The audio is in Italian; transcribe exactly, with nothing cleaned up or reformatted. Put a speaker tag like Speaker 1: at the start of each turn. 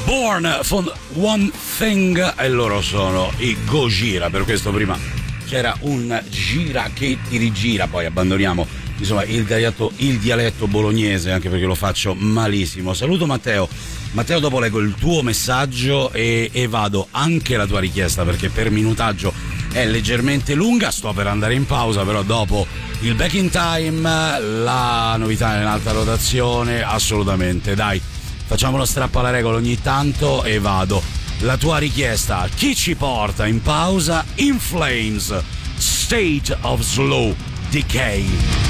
Speaker 1: Born for One Thing e loro sono i Gojira. Per questo prima c'era un gira che ti rigira, poi abbandoniamo insomma il dialetto, il dialetto bolognese, anche perché lo faccio malissimo. Saluto Matteo. Matteo, dopo leggo il tuo messaggio e, e vado anche la tua richiesta, perché per minutaggio è leggermente lunga. Sto per andare in pausa, però dopo il Back in Time, la novità in alta rotazione, assolutamente. Dai, facciamo lo strappo alla regola ogni tanto e vado. La tua richiesta, chi ci porta in pausa? In Flames, State of Slow Decay.